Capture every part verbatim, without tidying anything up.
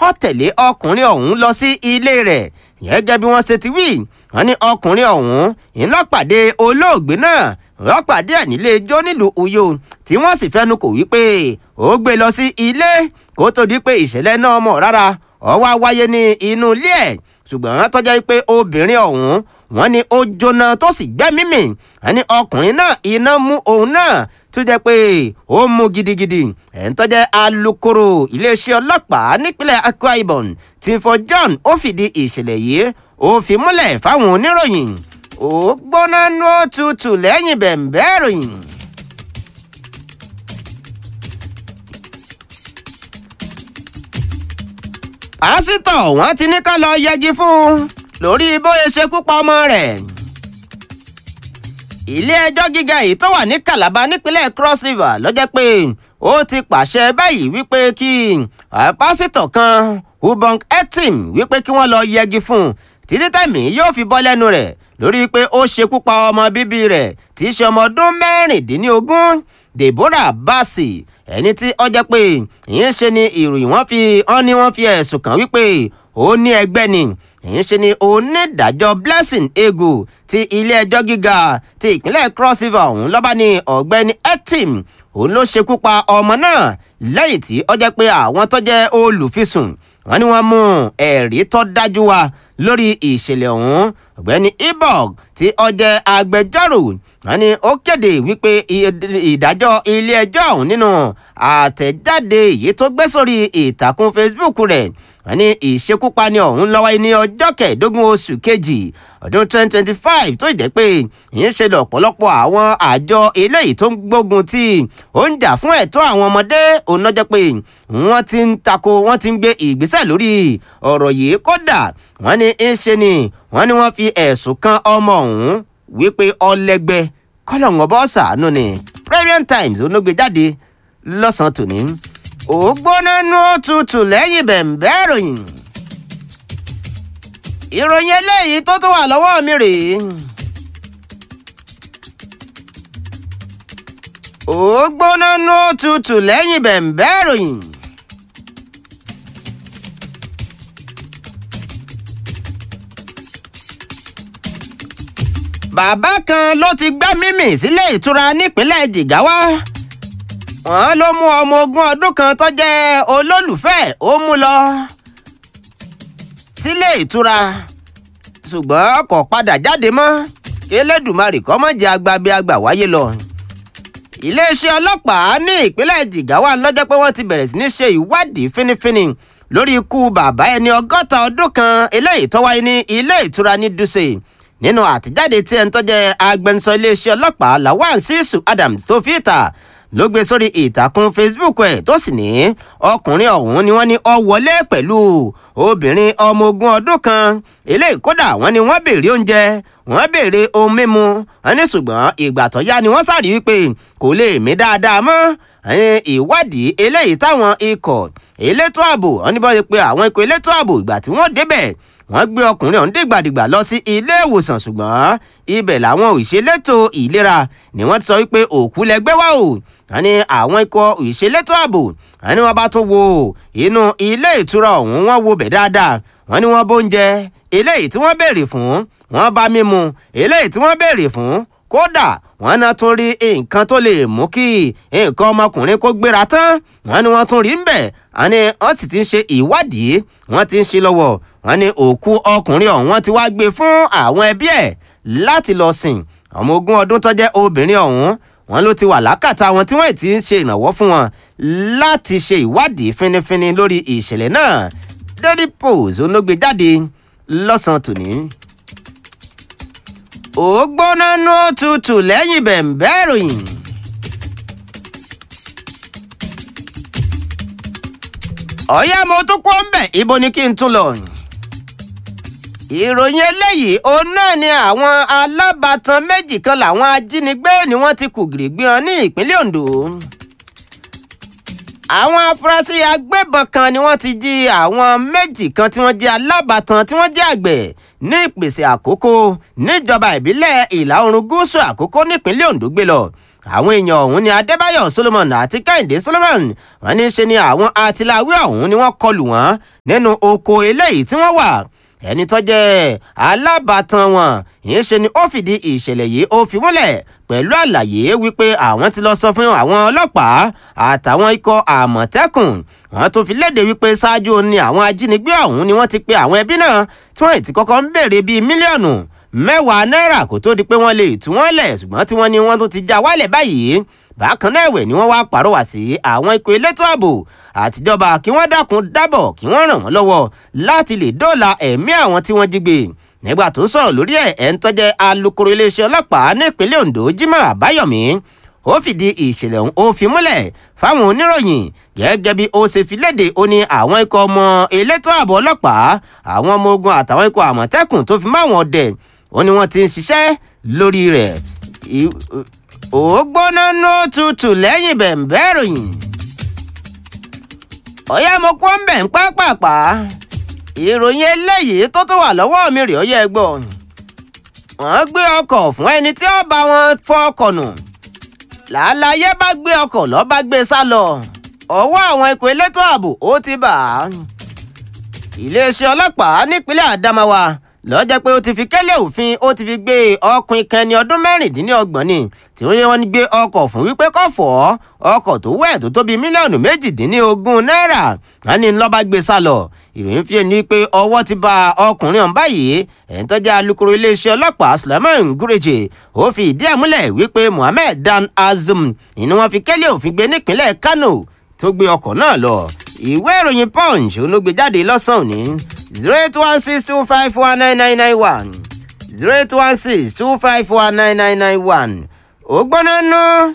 ó tẹ̀lé ọkùnrin ọ̀hún lọ sí ilé rẹ̀ gẹ́gẹ́ bí wọ́n ṣe ti wí wọ́n ní ọkùnrin ọ̀hún ìlọ́pàdé olóògbé náà lọ́pàdé ẹ̀ nílé ijó nílùú Uyo tí wọ́n sì fẹ́nu kò wípé ó gbé lọ sí ilé kó tó di pé ìṣẹ̀lẹ̀ náà mọ̀ rárá ó wá wáyé ní inú ilé ẹ̀ ṣùgbọ́n tó jẹ́ pé obìnrin ọ̀hún wọ́n ní ó jóná tó sì gbẹ́mí mì wọ́n ní ọkùnrin náà iná mú òun náà tó jẹ́ pé ó mú gidigidi ẹ̀ ń tó jẹ́ alukoro iléeṣẹ́ ọlọ́pàá nípínlẹ̀ Akwa Ibom Tinfo John ó fìdí ìṣẹ̀lẹ̀ yìí ó fi múlẹ̀ fáwọn oníròyìn ó gbóná nú òtútù lẹ́yìn bẹ̀m̀bẹ́ ìròyìn. pásítọ̀ wọ́n ti ní ká lọ yẹgi fún lórí bóyá ṣekú pa ọmọ rẹ̀. ilé-ẹjọ́ gíga yìí tó wà ní Calabar nípínlẹ̀ Cross River ló jẹ́ pé ó ti pàṣẹ báyìí wípé kí pásítọ̀ kan Ubong Etim wípé kí wọ́n lọ yẹgi fún títí tẹ̀mí yóò fi bọ́ lẹ́nu rẹ̀ lórí pé ó ṣekú pa ọmọ bíbí rẹ̀ tí í ṣe ọmọ ọdún mẹ́rìndínlógún Deborah Bassey ẹni tí ó jẹ́ pé ìyẹn ṣe ni ìròyìn wọ́n fi wọ́n ní wọ́n fi ẹ̀sùn kàn wípé ó ní ẹgbẹ́ ni ìyẹn ṣe ni onídàájọ́ Blessing Egu ti ilé-ẹjọ́ gíga ti ìpínlẹ̀ Cross River ọ̀hún lọ́ba ní ọ̀gbẹ́ni Etim òun ló ṣekú pa ọmọ náà lẹ́yìn tí ó jẹ́ pé àwọn tó jẹ́ olùfisùn wọ́n ní wọ́n mú ẹ̀rí tó dájú wá lórí ìṣẹ̀lẹ̀ ọ̀hún ọ̀gbẹ́ni Ibok tí ó jẹ́ agbẹjọ́rò wọ́n ní ó kéde wípé ìdájọ́ ilé-ẹjọ́ ọ̀hún nínú àtẹ̀jáde èyí tó gbé sórí ìtàkùn Facebook rẹ̀ wọ́n ní ìṣekúpani ọ̀hún ló wáyé ní ọjọ́ kẹẹ̀ẹ́dógún oṣù kejì ọdún twenty twenty five tó jẹ́ pé ìyẹn ṣe lọ́pọ̀lọpọ̀ àwọn àjọ eléyìí tó ń gbógun tí ó ń jà fún ẹ̀tọ́ àwọn ọmọdé òun lọ́jọ́ pé wọ́n ti ń tako wọ́n ti ń gbé ìgbésẹ̀ lórí ọ̀rọ̀ yìí kódà wọ́n ní ń ṣe ni wọ́n ní wọ́n fi ẹ̀sùn kan ọmọ ọ̀hún wípé ọlẹ́gbẹ́ kọ́lọ́ǹgọ́ bọ́ ṣàánú ni Premium Times olóògbé jáde lọ́sàn-án tòní ó gbóná nú òtútù lẹ́yìn bẹ̀m̀bẹ́ ìròyìn ìròyìn eléyìí tó tó wà lọ́wọ́ mi rèé ó gbóná nú òtútù lẹ́yìn bẹ̀m̀bẹ́ ìròyìn. bàbá kan ló ti gbá mímì sílé ìtura nípínlẹ̀ Jigawa wọ́n ló mú ọmọ ogún ọdún kan tó jẹ́ olólùfẹ́ ó mú lọ sílé ìtura ṣùgbọ́n kò padà jáde mọ́ Elédùmarè kó má jẹ́ agbábí àgbà wáyé lọ. iléeṣẹ́ ọlọ́pàá ní ìpínlẹ̀ Jigawa lọ́jọ́ pé wọ́n ti bẹ̀rẹ̀ sí ní ṣe ìwádìí fínífíní lórí ikú bàbá ẹni ọgọ́ta ọdún kan eléyìí tó wáyé ní ilé ìtura ní Dutse nínú àtijáde tí ẹni tó jẹ́ agbẹnusọ iléeṣẹ́ ọlọ́pàá Lawan Sisu Adams tó fi ìta ló gbé sórí ìtàkùn Facebook ẹ̀ tó sì ní ọkùnrin ọ̀hún ni wọ́n ní ó wọlé pẹ̀lú obìnrin ọmọ ogún ọdún kan eléyìí kódà wọ́n ní wọ́n béèrè oúnjẹ wọ́n béèrè ohun mímu wọ́n ní ṣùgbọ́n ìgbà tó yá ni wọ́n sáré wípé kò lè mí dáadáa mọ́ ìwádìí eléyìí táwọn ikọ̀ elétò ààbò wọ́n ní bọ́ ṣe pé àwọn ikọ̀ elétò ààbò ìgbà tí wọ́n débẹ̀ wọ́n gbé ọkùnrin ọ̀hún dìgbàdìgbà lọ sí ilé ìwòsàn ṣùgbọ́n ibẹ̀ làwọn òṣèlétò ìlera ni wọ́n ti sọ wípé òkú lẹ́gbẹ́ wá o wọ́n ní àwọn ikọ̀ òṣèlétò ààbò wọ́n ní wọ́n bá tún wo inú ilé ìtura ọ̀hún wọ́n wo bẹ̀ dáadáa wọ́n ní wọ́n bóúnjẹ eléyìí tí wọ́n béèrè fún wọ́n bá mímu eléyìí tí wọ́n béèrè fún kódà wọ́n náà tún rí nǹkan tó lè mú kí nǹkan ọmọkùnrin kó gbéra tán wọ́n ní wọ́n tún rí ń bẹ̀ wọ́n ní wọ́n sì ti ń ṣe ìwádìí wọ́n ti ń ṣe lọ́wọ́ wọ́n ní òkú ọkùnrin ọ̀hún wọ́n ti wá gbé fún àwọn ẹbí ẹ̀ láti lọ sìn ọmọ ogún ọdún tó jẹ́ obìnrin ọ̀hún wọ́n ló ti wà lákàtà wọn tí wọ́n ti ń ṣe ìrànwọ́ fún wọn láti ṣe ìwádìí fínífíní lórí ìṣẹ̀lẹ̀ náà Daily Post olóògbé jáde lọ́sàn-án tòní. ó gbóná nú tutù lẹ́yìn bẹ̀m̀bẹ́ ìròyìn. ọ̀yá mo tún kọ́ ń bẹ̀ ibo ni kí n tún lọ. ìròyìn eléyìí òun náà ni àwọn alábàtàn méjì kan làwọn ajínigbé ni wọ́n ti kùgìrì gbé wọn ní ìpínlẹ̀ Ondo. àwọn afurasí agbébọn kan ni wọ́n ti jí àwọn méjì kan tí wọ́n jẹ́ alábàtàn tí wọ́n jẹ́ àgbẹ̀ ní ìpèsè àkókò níjọba ìbílẹ̀ ìlà oòrùn gúúsù àkókò nípínlẹ̀ Ondo gbé lọ àwọn èèyàn ọ̀hún ni adébáyọ̀ solomon àti kẹ́hìndé solomon wọ́n ní ṣe ni àwọn atiláwí ọ̀hún ni wọ́n kọlù wọ́n nínú oko eléyìí tí wọ́n wà ẹni tó jẹ́ alábàtàn wọn ìyẹn ṣe ni ó fìdí ìṣẹ̀lẹ̀ yìí ó fi múlẹ̀ pẹ̀lú àlàyé wípé àwọn ti lọ sọ fún àwọn ọlọ́pàá àtàwọn ikọ̀ àmọ̀tẹ́kùn wọ́n tó fi léde wípé ṣáájú ni àwọn ajínigbé ọ̀hún ni wọ́n ti pe àwọn ẹbí náà tí wọ́n ti kọ́kọ́ ń béèrè bíi mílíọ̀nù mẹ́wàá náírà kó tó di pé wọ́n lè tú wọ́n lẹ̀ ṣùgbọ́n tí wọ́n ní wọ́n tún ti já wálẹ̀ báyìí bákan náà ẹ̀wẹ̀ ni wọ́n wá pàrọwà sí àwọn ikọ̀ elétò ààbò àtijọba kí wọ́n dákun dábọ̀ kí wọ́n ràn wọ́n lọ́wọ́ láti lè dóòlà ẹ̀mí àwọn tí wọ́n jí gbé nígbà tó ń sọ̀rọ̀ lórí ẹ̀ ẹ̀ ń tọ́jẹ́ alukoro iléeṣẹ́ ọlọ́pàá nípínlẹ̀ Ondo Jimoh Àbáyọ̀mí ó fìdí ìṣẹ̀lẹ̀ ọ̀hún ó fi múlẹ̀ fáwọn oníròyìn gẹ́gẹ́ bí ó ṣe fi léde ó ní àwọn ikọ̀ ọmọ elétò ààbò ọlọ́pàá àwọn ọmọ ogun àtàwọn ikọ̀ àmọ̀tẹ́kùn tó fi máwọn ọdẹ ó ní wọ́n ti ń ṣiṣẹ́ lórí rẹ̀ ó gbóná ní ó tutù lẹ́yìn bẹ̀ǹbẹ̀ ìròyìn ọ̀yá mo kó ń bẹ̀ ń pápápá ìròyìn eléyìí tó tún wà lọ́wọ́ mi rèé ọyẹ́ gbọ́ wọ́n gbé ọkọ̀ fún ẹni tí ó bá wọn fọ ọkọ̀ nù làálàyé bá gbé ọkọ̀ lọ́ bá gbé sá lọ ọwọ́ àwọn ikọ̀ elétò ààbò ó ti bà á iléeṣẹ́ ọlọ́pàá nípínlẹ̀ Adamawa lọ́jọ́ pé ó ti fi kélé òfin ó ti fi gbé ọkùnrin kan ní ọdún mẹ́rìndínlọ́gbọ̀n ni tí wọ́n yẹ wọ́n gbé ọkọ̀ fún wípé kó fọ́ ọkọ̀ tó wẹ̀ tó tóbi mílíọ̀nù méjìdínlógún náírà wọ́n ní lọ́ba gbé sá lọ ìròyìn fi ní pé ọwọ́ ti bá ọkùnrin ọ̀hún báyìí ẹ̀ń tó jẹ́ alukoro iléeṣẹ́ ọlọ́pàá Sulaiman Gureje ó fi ìdí ẹ̀ múlẹ̀ wípé Mohammed Dan Azum ni wọ́n fi kélé òfin gbé nípínlẹ̀ Kano tó gbé ọkọ̀ náà lọ ìwé ìròyìn Punch ló gbé jáde lọ́sàn-án ní zero eight one six two five one nine nine nine one zero eight one six two five one nine nine nine one ó gbọ́ná ná.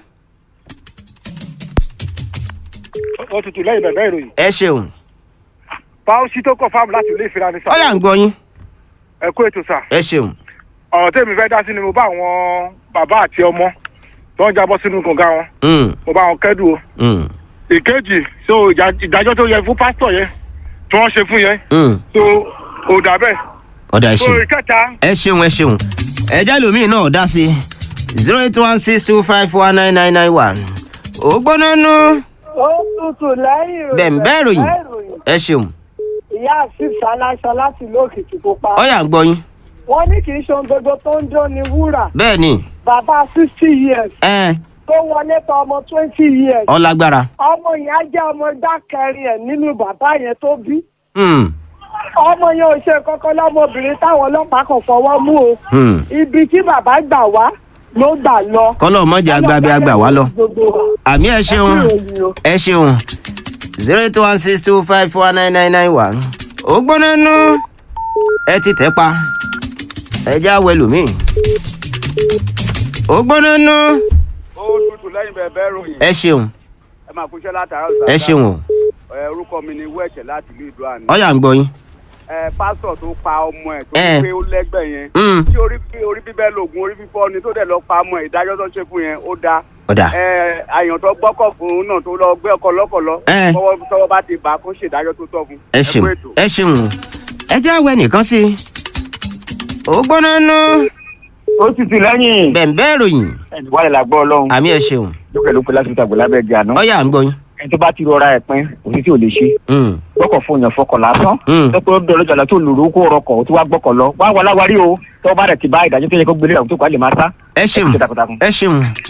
ó tutù lẹ́yìn bẹ̀rẹ̀ ìròyìn. ẹ ṣeun. Pausi tó kọ̀ fáàmù láti ilé ìfira ní sá. ọ̀yà ń gbọ́ yín. ẹ kú ètò sá. ẹ ṣeun. ọ̀rọ̀ tèmi fẹ́ dá sí ni mo bá àwọn bàbá àti ọmọ tó ń jábọ́ sínú kànga wọn. mo bá wọn kẹ́dùn o. ìkejì so ìdájọ́ tó yẹ fún pásítọ̀ yẹn tí wọ́n ṣe fún yẹn. so ò dà bẹ́ẹ̀. ọ̀dà ẹ ṣeun. so ìkẹta. ẹ ṣeun ẹ ṣeun. ẹjẹ́ lómìn náà dá sí zero eight one six two five four nine nine nine one. ó gbóná nú. ó tutù lẹ́yìn ìròyìn. bẹ̀ǹbẹ̀ ròyìn. ẹ ṣeun. ìyá àfíìs aláṣọ láti ìlú Òkìtìpupa. ọ̀yà ń gbọ́ yín. wọ́n ní kì í ṣe ohun gbogbo tó ń jó ní wúrà. bẹ́ẹ̀ ni. bàbá sixty years. ẹ tó wọlé tọ ọmọ twenty years. ọlágbára. ọmọ yẹn á jẹ́ ọmọ ìdá kẹrin ẹ̀ nínú bàbá yẹn tó bí. Hmm. ọmọ yẹn ò ṣe kọ́kọ́ lọ́mọbìnrin táwọn ọlọ́pàá kan fọwọ́ mú o. Hmm. ibi tí bàbá gbà wá ló gbà lọ. kọ́lọ́ mọ́jà agbábí àgbà wá lọ. àmì ẹ ṣeun ẹ ṣeun zero eight one six two five four nine nine nine one. ó gbóná nú ẹ ti tẹ́ pa ẹ já wẹlùmí. ó gbóná nú. ó tutù lẹ́yìn bẹ̀rẹ̀ ìròyìn. ẹ ṣeun ẹ máa fúnṣẹ́ látara ẹ ṣeun o. orúkọ mi ni wẹ́ẹ̀ṣẹ̀ láti ìlú Ìdó-àní. ọ̀yà ń gbọ́ yín. ẹ pásítọ̀ tó pa ọmọ ẹ̀ tó Eh. pé ó lẹ́gbẹ̀ yẹn Mm. tí orí orí bíbẹ́ lògùn orí fífọ́ ni tó dẹ̀ lọ pa ọmọ ẹ̀ ìdájọ́ tó ṣe fún yẹn ó dáa. ọ̀dà ẹ àyàn tó gbọ́kọ̀ fún náà tó lọ gbé ọkọ̀ lọ́kọ̀lọ́ Eh. tọwọ́ tọwọ́ bá ti bà á kó ṣèdájọ́ tó tọ́ fún. ẹ ṣeun kú ètò. ẹ ṣeun ẹ já wẹ nìkan sí i. ó gbóná nú ó tutù lẹ́yìn. bẹ̀ǹbẹ̀ ròyìn. ẹni wàlẹ̀ la gbọ́ ọlọ́run. àmì ẹ ṣeun lókè ló pe láti fi tàgbọ̀ lábẹ́ ẹgbẹ́ àná. ọ̀yà ń gbọ́ yín. ẹni tó bá ti rọra ẹ̀ pín òsì tí ò lè ṣe. Hmm. gbọ́kọ̀ fún yàn fọkọ̀ lásán. Mm. tó pé ó dọ̀rọ̀ jàlá tó lòrò kó rọkọ̀ tó wá gbọ́kọ̀ lọ. wá wà láwárí o tó bá rẹ̀ ti bá ìdájọ́ tó yẹ kó gbélé àwọn tó kọ́ àlè máa sá. ẹ ṣeun ẹ ṣe takuntakun. ẹ ṣeun.